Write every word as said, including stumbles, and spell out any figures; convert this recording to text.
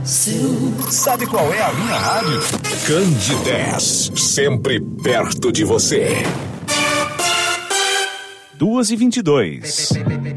Sabe qual é a minha rádio? Candidez, sempre perto de você. duas e vinte e dois.